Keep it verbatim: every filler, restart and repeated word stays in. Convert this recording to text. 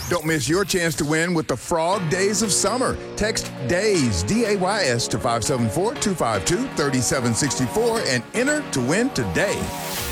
Don't miss your chance to win with the Frog Days of Summer. Text DAYS, D A Y S, to five seven four, two five two, three seven six four and enter to win today.